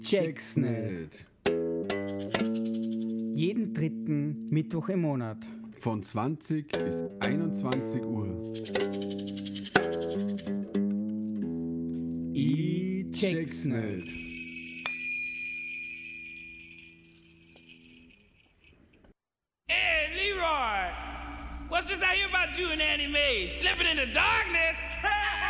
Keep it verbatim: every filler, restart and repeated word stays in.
Check's nicht. Jeden dritten Mittwoch im Monat. Von zwanzig bis einundzwanzig Uhr. Ich check's nicht. Hey, Leroy! What's this I hear about you and Annie Mae? Slipping in the darkness?